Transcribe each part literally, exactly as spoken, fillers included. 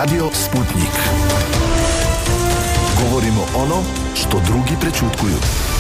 Radio Sputnik. Govorimo ono što drugi prećutkuju.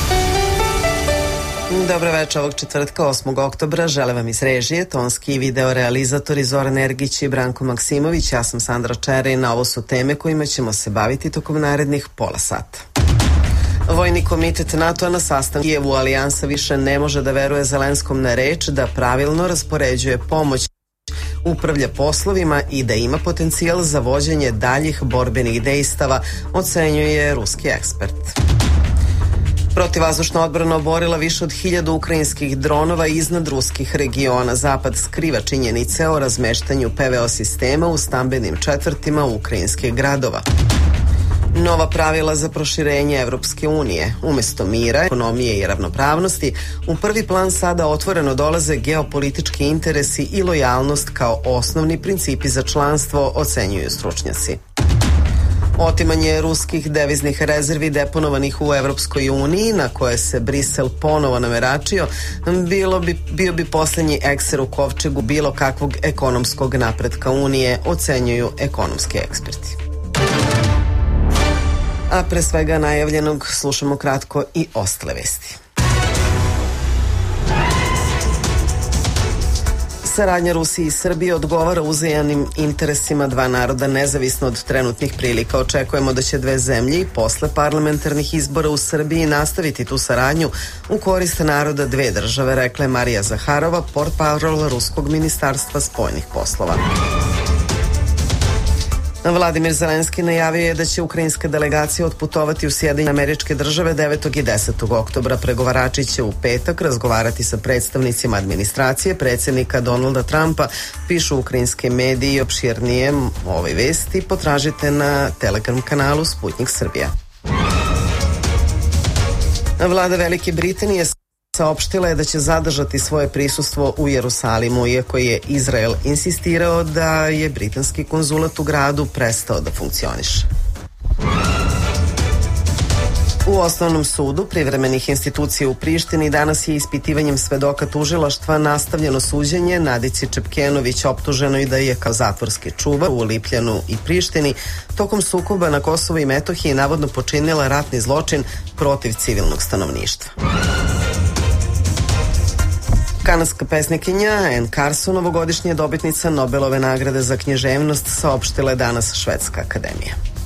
Dobro večer ovog četvrtka osmog oktobra. Žele vam iz režije, tonski i video realizatori Zoran Ergić i Branko Maksimović. Ja sam Sandra Čerin, a ovo su teme kojima ćemo se baviti tokom narednih pola sata. Vojni komitet NATO-a na sastanku Kijevu alijansa više ne može da veruje Zelenskom na reč da pravilno raspoređuje pomoć, upravlja poslovima i da ima potencijal za vođenje daljih borbenih dejstava, ocenjuje ruski ekspert. Protivvazdušna odbrana oborila više od hiljadu ukrajinskih dronova iznad ruskih regiona. Zapad skriva činjenice o razmeštanju P V O sistema u stambenim četvrtima ukrajinskih gradova. Nova pravila za proširenje Evropske unije. Umesto mira, ekonomije i ravnopravnosti, u prvi plan sada otvoreno dolaze geopolitički interesi i lojalnost kao osnovni principi za članstvo, ocenjuju stručnjaci. Otimanje ruskih deviznih rezervi deponovanih u Evropskoj uniji, na koje se Brisel ponovo nameračio, bilo bi, bio bi poslednji ekser u kovčegu bilo kakvog ekonomskog napretka Unije, ocenjuju ekonomski eksperti. A pre svega najavljenog slušamo kratko i ostale vesti. Saradnja Rusije i Srbije odgovara uzajamnim interesima dva naroda nezavisno od trenutnih prilika. Očekujemo da će dve zemlje i posle parlamentarnih izbora u Srbiji nastaviti tu saradnju u korist naroda dve države, rekla je Marija Zaharova, portparol Ruskog ministarstva spoljnih poslova. Vladimir Zelenski najavio je da će ukrajinska delegacija otputovati u Sjedinjene Američke Države devetog i desetog oktobra. Pregovarači će u petak razgovarati sa predstavnicima administracije predsjednika Donalda Trumpa, pišu ukrajinske mediji. Opširnije ove vesti potražite na Telegram kanalu Sputnik Srbija. Vlada Velike Britanije saopštila je da će zadržati svoje prisustvo u Jerusalimu, iako je Izrael insistirao da je britanski konzulat u gradu prestao da funkcioniše. U Osnovnom sudu privremenih institucija u Prištini danas je ispitivanjem svedoka tužilaštva nastavljeno suđenje Nadici Čepkenović, optuženoj da je kao zatvorski čuvar u Lipljanu i Prištini tokom sukoba na Kosovu i Metohiji navodno počinila ratni zločin protiv civilnog stanovništva. Kanadska pesnikinja Anne Carson, novogodišnja dobitnica Nobelove nagrade za književnost, saopštila je danas Švedska akademija.